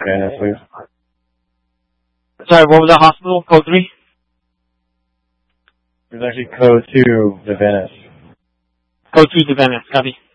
Venice, please. Sorry, what was that hospital? Code 3? It was actually code 2 to Venice. Code 2 to Venice, copy.